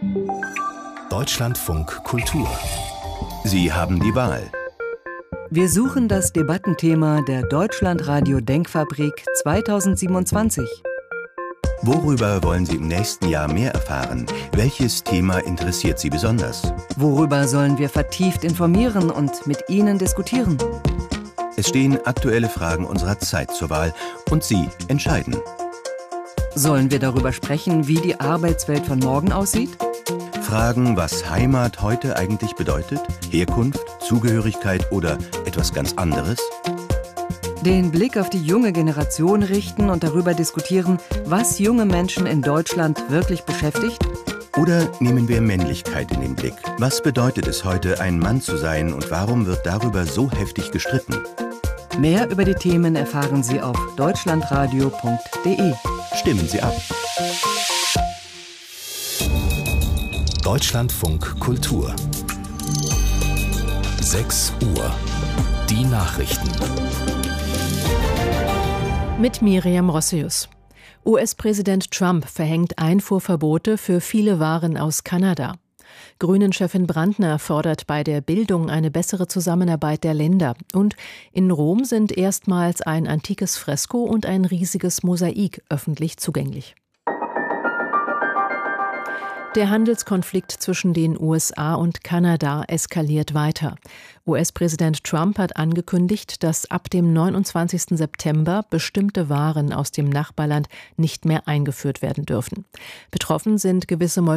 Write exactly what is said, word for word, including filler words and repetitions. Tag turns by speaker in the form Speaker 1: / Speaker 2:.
Speaker 1: Deutschlandfunk Kultur. Sie haben die Wahl.
Speaker 2: Wir suchen das Debattenthema der Deutschlandradio Denkfabrik zweitausendsiebenundzwanzig.
Speaker 1: Worüber wollen Sie im nächsten Jahr mehr erfahren? Welches Thema interessiert Sie besonders?
Speaker 2: Worüber sollen wir vertieft informieren und mit Ihnen diskutieren?
Speaker 1: Es stehen aktuelle Fragen unserer Zeit zur Wahl und Sie entscheiden.
Speaker 2: Sollen wir darüber sprechen, wie die Arbeitswelt von morgen aussieht?
Speaker 1: Fragen, was Heimat heute eigentlich bedeutet? Herkunft, Zugehörigkeit oder etwas ganz anderes?
Speaker 2: Den Blick auf die junge Generation richten und darüber diskutieren, was junge Menschen in Deutschland wirklich beschäftigt?
Speaker 1: Oder nehmen wir Männlichkeit in den Blick? Was bedeutet es heute, ein Mann zu sein und warum wird darüber so heftig gestritten?
Speaker 2: Mehr über die Themen erfahren Sie auf deutschlandradio punkt de.
Speaker 1: Stimmen Sie ab.
Speaker 3: Deutschlandfunk Kultur. sechs Uhr. Die Nachrichten.
Speaker 4: Mit Miriam Rossius. U S-Präsident Trump verhängt Einfuhrverbote für viele Waren aus Kanada. Grünen-Chefin Brandner fordert bei der Bildung eine bessere Zusammenarbeit der Länder. Und in Rom sind erstmals ein antikes Fresko und ein riesiges Mosaik öffentlich zugänglich. Der Handelskonflikt zwischen den U S A und Kanada eskaliert weiter. U S-Präsident Trump hat angekündigt, dass ab dem neunundzwanzigsten September bestimmte Waren aus dem Nachbarland nicht mehr eingeführt werden dürfen. Betroffen sind gewisse